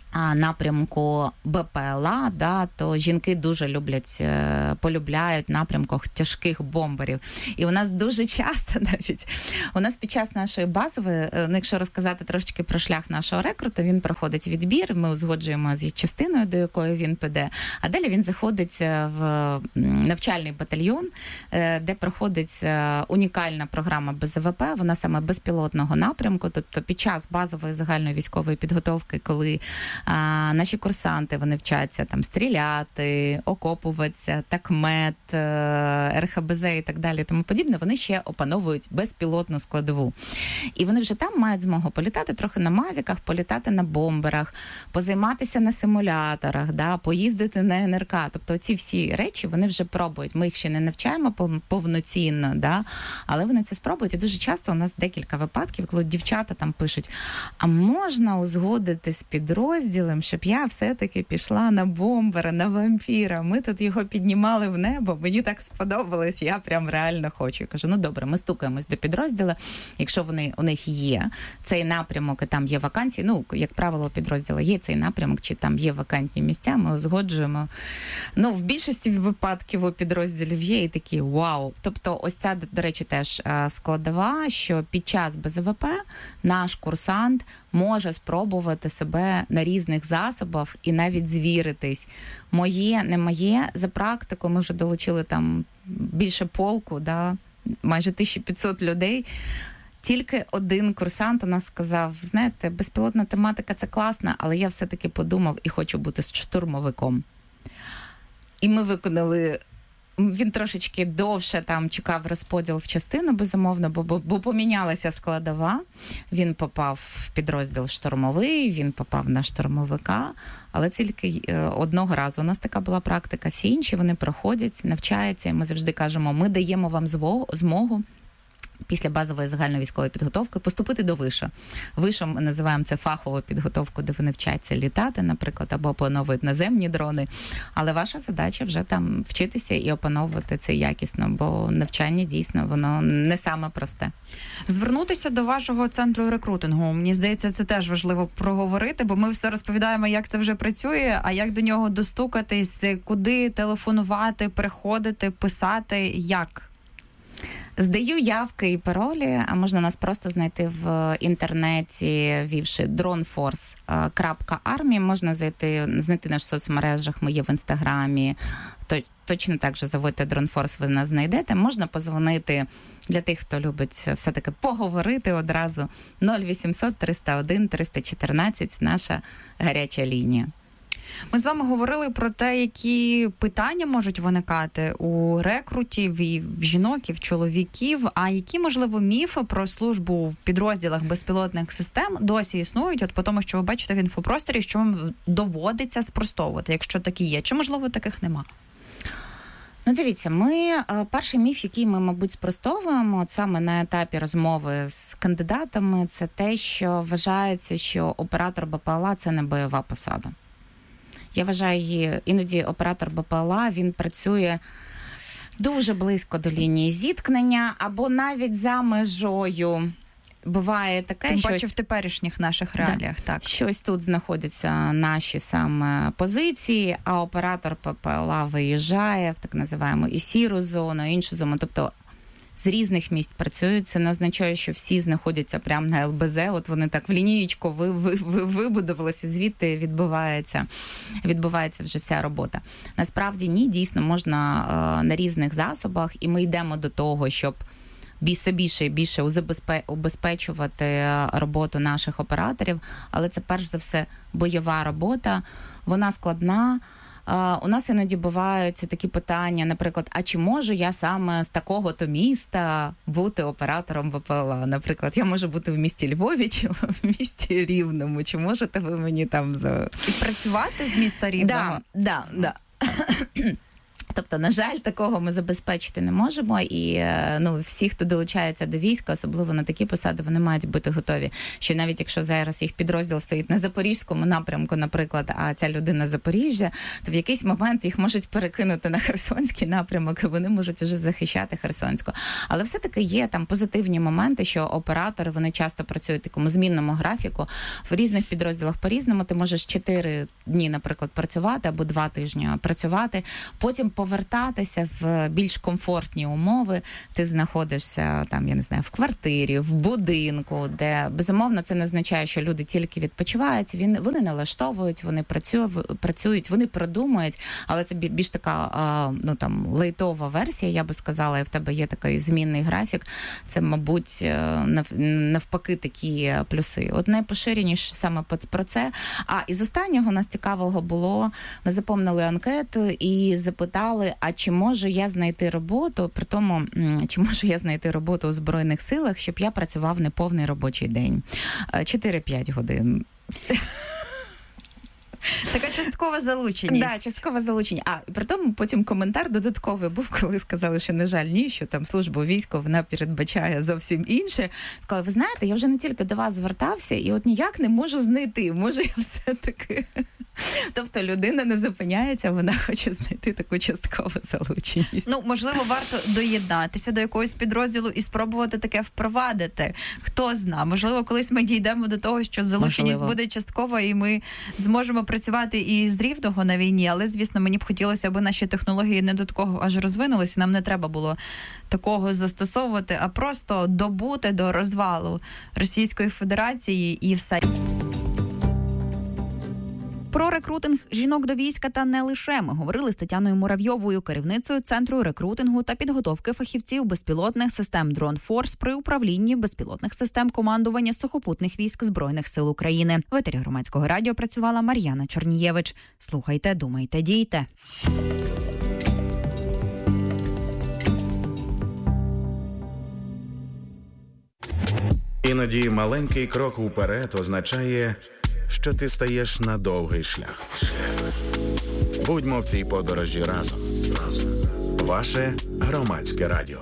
напрямку БПЛА, да, то жінки дуже люблять, полюбляють напрямках тяжких бомберів. І у нас дуже часто навіть, у нас під час нашої базової, ну, якщо розказати трошечки про шлях нашого рекрута, він проходить відбір, ми узгоджуємо з частиною, до якої він піде, а далі він заходить в навчальний батальйон, де проходить унікальна програма Б З В П, вона саме безпілотного напрямку, тобто під час базової загальної військової підготовки, коли а, наші курсанти, вони вчаться там стріляти, окопуватися, такмет, Р Х Б З і так далі, тому подібне, вони ще опановують безпілотну складову. І вони вже там мають змогу політати трохи на мавіках, політати на бомберах, позайматися на симуляторах, да, поїздити на Н Р К. Тобто ці всі речі вони вже пробують. Ми їх ще не навчаємо повноцінно, да, але вони це спробують. І дуже часто у нас декілька випадків, коли дівчата там пишуть, а можна узгодити з підрозділом, щоб я все-таки пішла на бомбера, на вампіра. Ми тут його піднімали в небо, мені так сподобалось, я прям реально хочу. Я кажу, ну добре, ми стукаємось до підрозділу, якщо вони, у них є цей напрямок, і там є вакансії, ну, як правило, у підрозділу є цей напрямок, чи там є вакантні місця, ми узгоджуємо. Ну, в більшості випадків у підрозділів є і такі вау. Тобто ось ця, до речі, теж складова, що під час Б З В П наш курсант може спробувати себе на різних засобах і навіть звіритись. Моє, не моє. За практику ми вже долучили там більше полку, да, майже тисяча п'ятсот людей. Тільки один курсант у нас сказав, знаєте, безпілотна тематика – це класно, але я все-таки подумав і хочу бути штурмовиком. І ми виконали, він трошечки довше там чекав розподіл в частину, безумовно, бо, бо, бо помінялася складова. Він попав в підрозділ штурмовий, він попав на штурмовика, але тільки одного разу. У нас така була практика. Всі інші, вони проходять, навчаються, і ми завжди кажемо, ми даємо вам змогу після базової загальновійськової підготовки поступити до вишу. Вишом ми називаємо це фахову підготовку, де вони вчаться літати, наприклад, або опановують наземні дрони. Але ваша задача вже там вчитися і опановувати це якісно, бо навчання дійсно, воно не саме просте. Звернутися до вашого центру рекрутингу. Мені здається, це теж важливо проговорити, бо ми все розповідаємо, як це вже працює, а як до нього достукатись, куди телефонувати, приходити, писати, як? Здаю явки і паролі, а можна нас просто знайти в інтернеті, ввівши дронфорс крапка армі. Можна зайти, знайти нас в соцмережах, ми є в Інстаграмі. Точно так же заводьте дронфорс, ви нас знайдете. Можна позвонити для тих, хто любить все-таки поговорити одразу. нуль вісімсот триста один триста чотирнадцять, наша гаряча лінія. Ми з вами говорили про те, які питання можуть виникати у рекрутів, і в жінок, і в чоловіків, а які, можливо, міфи про службу в підрозділах безпілотних систем досі існують, от по тому, що ви бачите в інфопросторі, що вам доводиться спростовувати, якщо такі є. Чи, можливо, таких нема? Ну, дивіться, ми, перший міф, який ми, мабуть, спростовуємо саме на етапі розмови з кандидатами, це те, що вважається, що оператор Б П Л А – це не бойова посада. Я вважаю, іноді оператор Б П Л А, він працює дуже близько до лінії зіткнення або навіть за межою. Буває таке, тим щось... паче в теперішніх наших реаліях, да. Так. Щось тут знаходяться наші саме позиції, а оператор Б П Л А виїжджає в так називаємо і сіру зону, іншу зону. Тобто з різних місць працюють. Це не означає, що всі знаходяться прямо на Л Б З. От вони так в лінієчку ви, ви, ви, вибудувалися, звідти відбувається, відбувається вже вся робота. Насправді ні, дійсно можна е, на різних засобах, і ми йдемо до того, щоб все більше і більше убезпечувати роботу наших операторів, але це перш за все бойова робота, вона складна. У нас іноді бувають такі питання, наприклад, а чи можу я саме з такого-то міста бути оператором Б П Л А? Наприклад, я можу бути в місті Львові чи в місті Рівному, чи можете ви мені там... За... І працювати з міста Рівного? Да, да, да. Тобто, на жаль, такого ми забезпечити не можемо, і ну, всі, хто долучається до війська, особливо на такі посади, вони мають бути готові, що навіть якщо зараз їх підрозділ стоїть на Запорізькому напрямку, наприклад, а ця людина з Запоріжжя, то в якийсь момент їх можуть перекинути на Херсонський напрямок, і вони можуть уже захищати Херсонську. Але все-таки є там позитивні моменти, що оператори, вони часто працюють в такому змінному графіку. В різних підрозділах по-різному. Ти можеш чотири дні, наприклад, працювати або два тижні працювати, потім повертатися в більш комфортні умови. Ти знаходишся там, я не знаю, в квартирі, в будинку, де, безумовно, це не означає, що люди тільки відпочивають, вони налаштовують, вони працюють, вони продумують, але це більш така, ну, там, лейтова версія, я би сказала, і в тебе є такий змінний графік. Це, мабуть, навпаки такі плюси. От найпоширеніше саме про це. А із останнього у нас цікавого було, ми заповнили анкету і запитали, а чи можу я знайти роботу, при тому, чи можу я знайти роботу у Збройних силах, щоб я працював неповний робочий день. чотири-п'ять годин. Така часткова залученість. Так, да, часткова залучення. А при тому потім коментар додатковий був, коли сказали, що, на жаль, ні, що там служба у війську, вона передбачає зовсім інше. Сказали, ви знаєте, я вже не тільки до вас звертався, і от ніяк не можу знайти. Може, я все-таки... Тобто людина не зупиняється, вона хоче знайти таку часткову залученість. Ну, можливо, варто доєднатися до якогось підрозділу і спробувати таке впровадити. Хто зна, можливо, колись ми дійдемо до того, що залученість можливо. буде часткова, і ми зможемо працювати і з рівного на війні, але, звісно, мені б хотілося, аби наші технології не до такого аж розвинулися, нам не треба було такого застосовувати, а просто добути до розвалу Російської Федерації і все. Про рекрутинг жінок до війська та не лише ми говорили з Тетяною Муравйовою, керівницею Центру рекрутингу та підготовки фахівців безпілотних систем «Дронфорс» при управлінні безпілотних систем командування сухопутних військ Збройних сил України. В етері Громадського радіо працювала Мар'яна Чорнієвич. Слухайте, думайте, дійте. Іноді маленький крок уперед означає, що ти стаєш на довгий шлях. Будьмо в цій подорожі разом. Ваше Громадське радіо.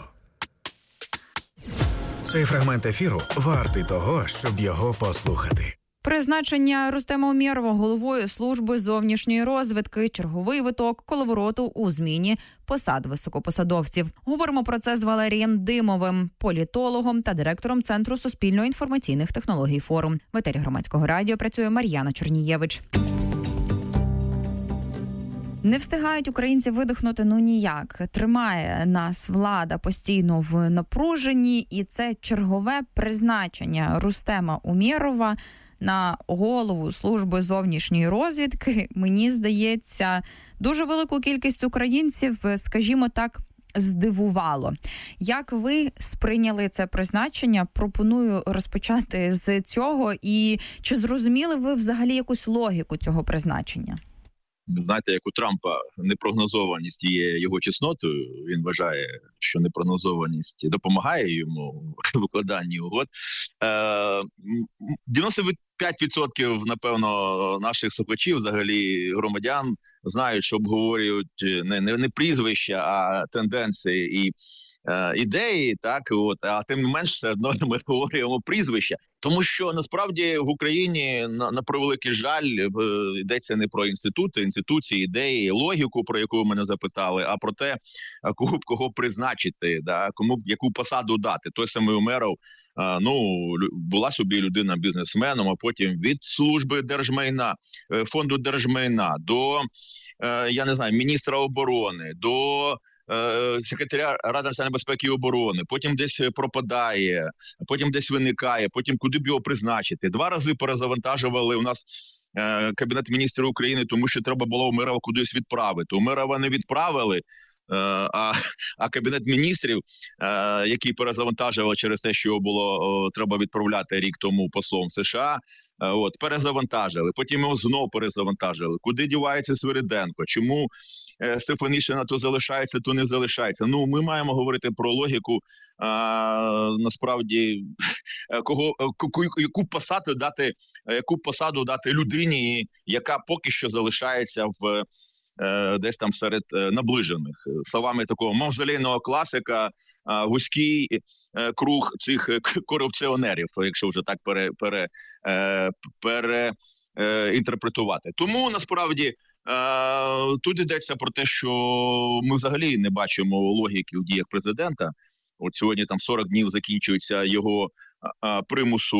Цей фрагмент ефіру вартий того, щоб його послухати. Призначення Рустема Умєрова головою служби зовнішньої розвідки, черговий виток коловороту у зміні посад високопосадовців. Говоримо про це з Валерієм Димовим, політологом та директором Центру суспільно-інформаційних технологій «Форум». В етері Громадського радіо працює Мар'яна Чорнієвич. Не встигають українці видихнути ну ніяк. Тримає нас влада постійно в напруженні, і це чергове призначення Рустема Умєрова на голову служби зовнішньої розвідки, мені здається, дуже велику кількість українців, скажімо так, здивувало. Як ви сприйняли це призначення? Пропоную розпочати з цього. І чи зрозуміли ви взагалі якусь логіку цього призначення? Знаєте, як у Трампа непрогнозованість є його чеснотою, він вважає, що непрогнозованість допомагає йому в викладанні угод. дев'яносто п'ять відсотків, напевно, наших слухачів, взагалі громадян, знають, що обговорюють не, не, не прізвища, а тенденції і е, ідеї, так, от, а тим не менш, все одно ми говоримо прізвища. Тому що, насправді, в Україні, на, на превеликий жаль, йдеться не про інститути, інституції, ідеї, логіку, про яку ви мене запитали, а про те, кого б кого призначити, да, кому б яку посаду дати. Той самий Умєров, ну, була собі людина бізнесменом, а потім від служби держмайна, фонду держмайна до, я не знаю, міністра оборони, до секретаря Ради національної безпеки і оборони, потім десь пропадає, потім десь виникає, потім куди б його призначити. Два рази перезавантажували у нас е, Кабінет міністрів України, тому що треба було Умєрова кудись відправити. Умєрова не відправили, е, а, а Кабінет міністрів, е, який перезавантажував через те, що його було о, треба відправляти рік тому послом США, е, от, перезавантажили. Потім його знов перезавантажили. Куди дівається Свириденко? Чому Стефанішина то залишається, то не залишається. Ну, ми маємо говорити про логіку, а, насправді, кого, яку посаду дати, яку посаду дати людині, яка поки що залишається в десь там серед наближених. Словами такого мавзолейного класика, вузький круг цих корупціонерів, якщо вже так пере, пере, пере, інтерпретувати. Тому, насправді, тут йдеться про те, що ми взагалі не бачимо логіки в діях президента. От сьогодні там сорок днів закінчується його примусу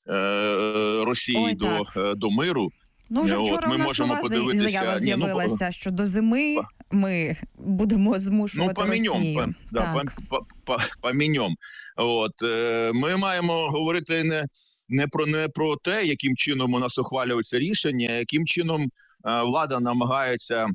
Росії Ой, до, до миру. Ну, вже вчора От, у нас нова заява з'явилася, що до зими ми будемо змушувати ну, Росію. Да, поміньом. От, ми маємо говорити не, не, про, не про те, яким чином у нас ухвалюються рішення, яким чином влада намагається,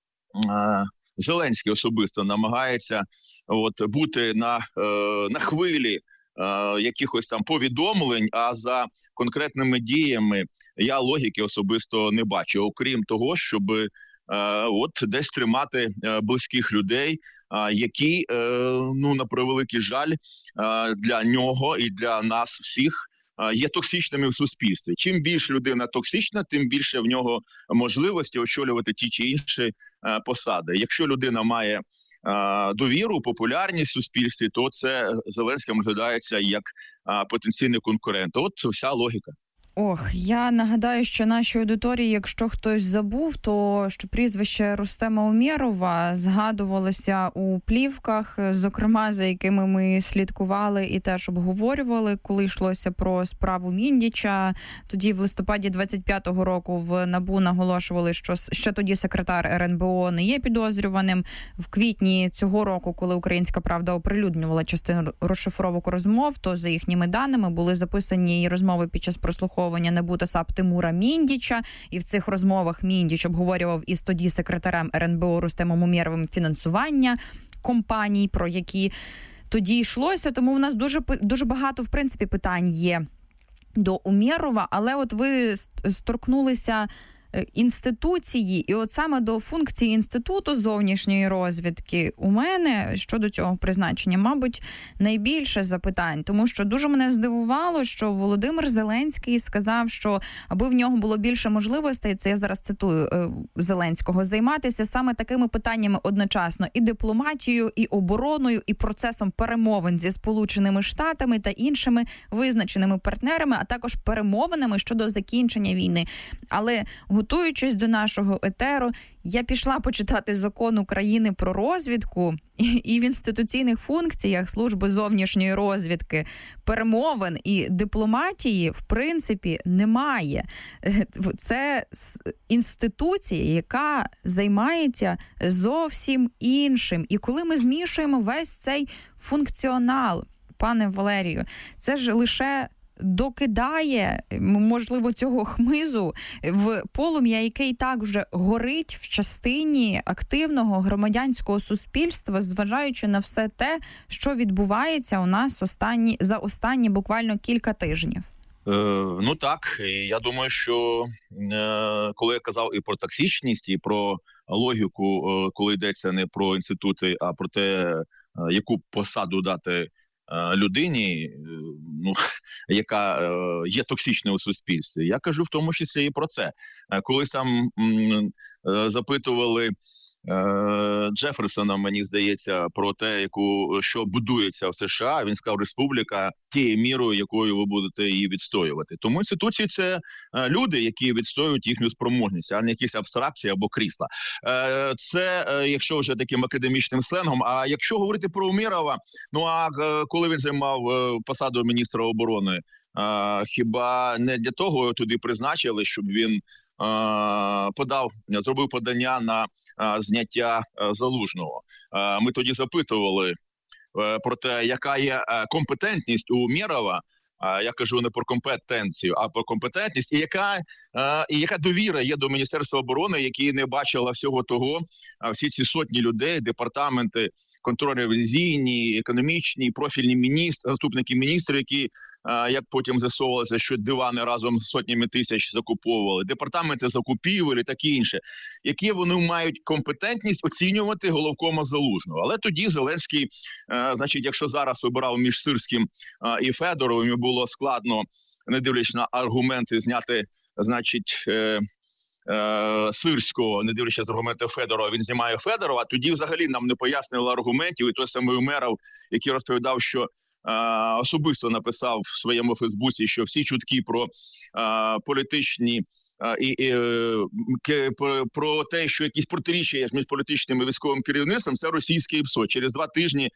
Зеленський особисто намагається от, бути на, на хвилі якихось там повідомлень, а за конкретними діями я логіки особисто не бачу, окрім того, щоб от десь тримати близьких людей, які, ну, на превеликий жаль, для нього і для нас всіх є токсичними в суспільстві. Чим більше людина токсична, тим більше в нього можливості очолювати ті чи інші посади. Якщо людина має довіру, популярність в суспільстві, то це Зеленським розглядається як потенційний конкурент. От це вся логіка. Ох, я нагадаю, що нашій аудиторії, якщо хтось забув, то що прізвище Рустема Умєрова згадувалося у плівках, зокрема, за якими ми слідкували і теж обговорювали, коли йшлося про справу Міндіча. Тоді в листопаді двадцять п'ятого року в НАБУ наголошували, що ще тоді секретар ер ен бе о не є підозрюваним. В квітні цього року, коли «Українська правда» оприлюднювала частину розшифровок розмов, то за їхніми даними були записані розмови під час прослуховування НАБУ та САП Тимура Міндіча, і в цих розмовах Міндіч обговорював із тоді секретарем ер ен бе о Рустемом Умєровим фінансування компаній, про які тоді йшлося. Тому в нас дуже, дуже багато, в принципі, питань є до Умєрова, але от ви сторкнулися інституції, і от саме до функції Інституту зовнішньої розвідки у мене щодо цього призначення, мабуть, найбільше запитань, тому що дуже мене здивувало, що Володимир Зеленський сказав, що аби в нього було більше можливостей, це я зараз цитую Зеленського, займатися саме такими питаннями одночасно: і дипломатією, і обороною, і процесом перемовин зі Сполученими Штатами та іншими визначеними партнерами, а також перемовинами щодо закінчення війни. Але готуючись до нашого етеру, я пішла почитати закон України про розвідку, і в інституційних функціях Служби зовнішньої розвідки перемовин і дипломатії, в принципі, немає. Це інституція, яка займається зовсім іншим. І коли ми змішуємо весь цей функціонал, пане Валерію, це ж лише докидає, можливо, цього хмизу в полум'я, яке і так вже горить в частині активного громадянського суспільства, зважаючи на все те, що відбувається у нас останні, за останні буквально кілька тижнів. Е, ну так, я думаю, що е, коли я казав і про токсичність, і про логіку, е, коли йдеться не про інститути, а про те, е, яку посаду дати людині, ну, яка е, є токсичною у суспільстві. Я кажу в тому числі і про це. Колись там м, е, запитували е, Джеферсона, мені здається, про те, яку, що будується в США, він сказав: республіка тією мірою, якою ви будете її відстоювати. Тому інституції – це е, люди, які відстоюють їхню спроможність, а не якісь абстракції або крісла. Е, це, е, якщо вже таким академічним сленгом. А якщо говорити про Умєрова, ну а е, коли він займав е, посаду міністра оборони, е, хіба не для того туди призначили, щоб він подав, зробив подання на зняття Залужного. Ми тоді запитували про те, яка є компетентність у Умєрова. Я кажу не про компетенцію, а про компетентність. І яка, і яка довіра є до Міністерства оборони, які не бачила всього того, всі ці сотні людей, департаменти, контрольно-ревізійні, економічні, профільні міністри, заступники міністрів, які, як потім з'ясовувалося, що дивани разом з сотнями тисяч закуповували, департаменти закупівель і таке інше, які вони мають компетентність оцінювати головкома Залужного. Але тоді Зеленський, значить, якщо зараз вибирав між Сирським і Федоровим, було складно, не дивлячись на аргументи, зняти, значить, е, Сирського, не дивлячись з аргументи Федорова, він знімає Федорова, тоді взагалі нам не пояснили аргументів, і той самий Умеров, який розповідав, що е, особисто написав в своєму Фейсбуці, що всі чутки про е, політичні І, і, і про те, що якісь протиріччя між політичним і військовим керівництвом, це російське ПСО. Через два тижні е,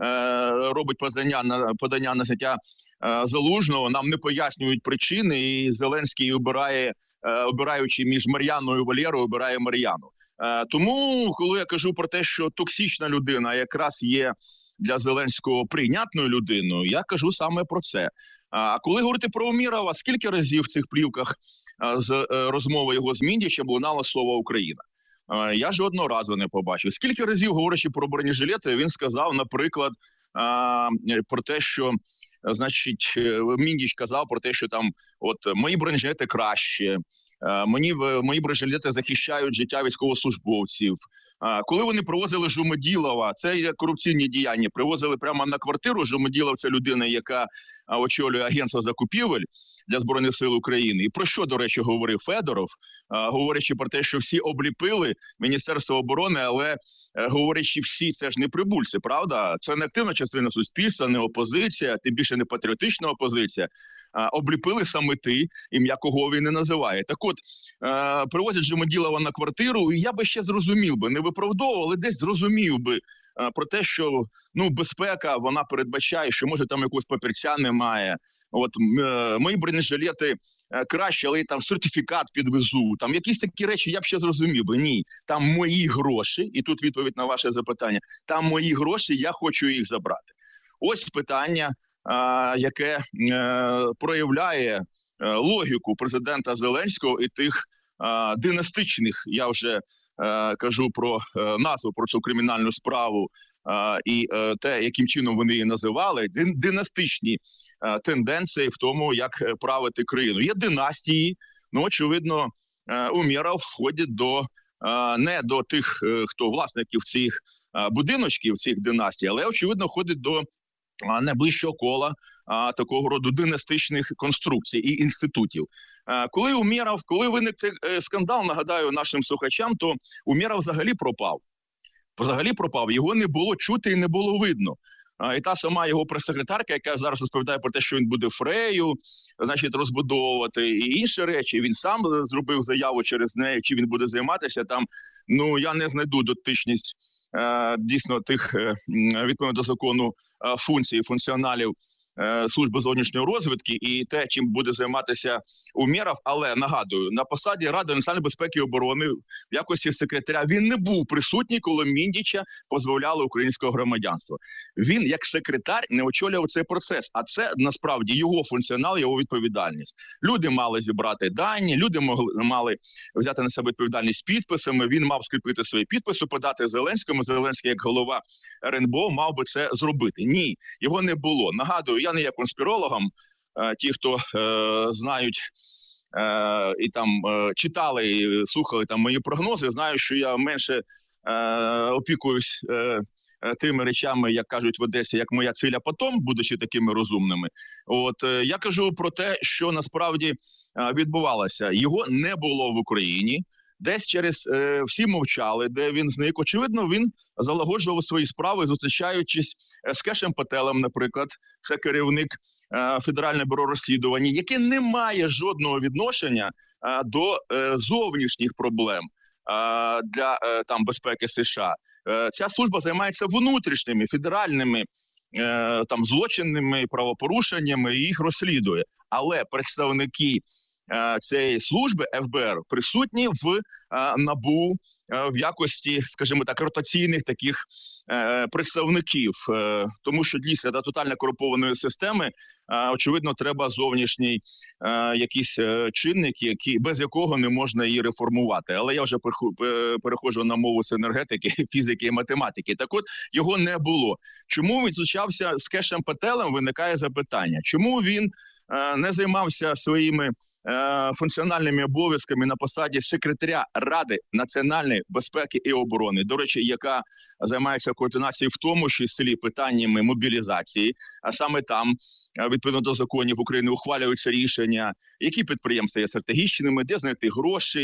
робить подання на подання на зняття е, Залужного. Нам не пояснюють причини, і Зеленський обирає, е, обираючи між Мар'яною і Валєрою, обирає Мар'яну. Е, тому, коли я кажу про те, що токсична людина якраз є для Зеленського прийнятною людиною, я кажу саме про це. А коли говорити про Умєрова, скільки разів в цих плівках з розмови його з Міндічем лунало слово «Україна»? Я жодного разу не побачив. Скільки разів, говорячи про бронежилети, він сказав, наприклад, про те, що, значить, Міндіч казав про те, що там, от, мої бронежилети краще, мені, мої бронежилети захищають життя військовослужбовців. Коли вони привозили Жумеділова, це є корупційні діяння, привозили прямо на квартиру. Жумеділов – це людина, яка очолює агентство закупівель для Збройних сил України. І про що, до речі, говорив Федоров, говорячи про те, що всі обліпили Міністерство оборони, але говорячи всі, це ж не прибульці, правда? Це не активна частина суспільства, не опозиція, тим більше не патріотична опозиція. Обліпили саме ти, ім'я кого він не називає. Так от, е, привозять Жумеділова на квартиру, і я би ще зрозумів би, не виправдовував, але десь зрозумів би е, про те, що, ну, безпека, вона передбачає, що, може, там якогось папірця немає. От, е, мої бронежилети е, краще, але там сертифікат підвезу. Там якісь такі речі я б ще зрозумів би. Ні, там мої гроші, і тут відповідь на ваше запитання, там мої гроші, я хочу їх забрати. Ось питання, яке е, проявляє е, логіку президента Зеленського і тих е, династичних, я вже е, кажу про е, назву, про цю кримінальну справу е, і е, те, яким чином вони її називали, дин, династичні е, тенденції в тому, як правити країну. Є династії, ну, очевидно, е, Умєров входить до, е, не до тих, е, хто власників цих е, будиночків, цих династій, але, очевидно, входить до найближчого кола а, такого роду династичних конструкцій і інститутів. А, коли Умєров, коли виник цей е, скандал, нагадаю нашим слухачам, то Умєров взагалі пропав. Взагалі пропав. Його не було чути і не було видно. А, і та сама його прес-секретарка, яка зараз розповідає про те, що він буде Фрею, значить, розбудовувати і інші речі. Він сам зробив заяву через неї, чи він буде займатися там. Ну, я не знайду дотичність дійсно тих, відповідно до закону, функцій, функціоналів Служби зовнішньої розвідки і те, чим буде займатися Умєров. Але, нагадую, на посаді Ради національної безпеки і оборони в якості секретаря він не був присутній, коли Міндіча позбавляли українського громадянства. Він, як секретар, не очолював цей процес, а це, насправді, його функціонал, його відповідальність. Люди мали зібрати дані, люди могли, мали взяти на себе відповідальність підписами, він мав скріпити свої підписи, подати Зеленському, Зеленський, як голова ер ен бе о, мав би це зробити. Ні, його не було. Нагадую, я не є конспірологом, ті, хто е, знають е, і там е, читали і слухали там мої прогнози, знають, що я менше е, опікуюсь е, тими речами, як кажуть в Одесі, як моя циля потом, будучи такими розумними. От е, я кажу про те, що насправді е, відбувалося. Його не було в Україні. Десь через е, всі мовчали, де він зник. Очевидно, він залагоджував свої справи, зустрічаючись з Кешем Пателем, наприклад, це керівник е, Федерального бюро розслідувань, яке не має жодного відношення е, до е, зовнішніх проблем е, для е, там безпеки США. Е, ця служба займається внутрішніми, федеральними е, там злочинними правопорушеннями і їх розслідує. Але представники цієї служби еф бе ер присутні в НАБУ в якості, скажімо так, ротаційних таких представників. Тому що дійсно до тотально корумпованої системи, очевидно, треба зовнішній якийсь чинник, який, без якого не можна її реформувати. Але я вже переходжу на мову з енергетики, фізики і математики. Так от, його не було. Чому він зустрічався з Кешем Пателем, виникає запитання. Чому він не займався своїми е, функціональними обов'язками на посаді секретаря Ради національної безпеки і оборони, до речі, яка займається координацією в тому числі питаннями мобілізації, а саме там, відповідно до законів України, ухвалюються рішення, які підприємства є стратегічними, де знайти гроші,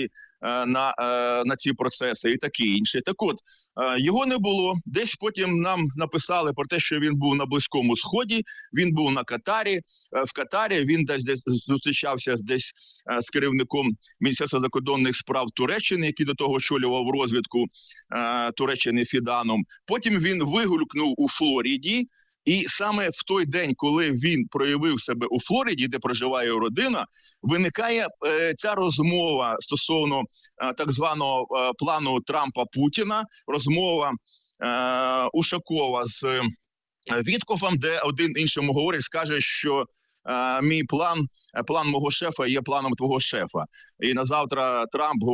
на, на ці процеси і таке інше. Так от, його не було. Десь потім нам написали про те, що він був на Близькому Сході, він був на Катарі. В Катарі він десь, десь зустрічався десь з керівником Міністерства закордонних справ Туреччини, який до того очолював розвідку Туреччини Фіданом. Потім він вигулькнув у Флориді. І саме в той день, коли він проявив себе у Флориді, де проживає його родина, виникає е, ця розмова стосовно е, так званого е, плану Трампа-Путіна, розмова е, Ушакова з е, Віткофом, де один іншому говорить, скаже, що е, мій план, план мого шефа є планом твого шефа. І на завтра Трамп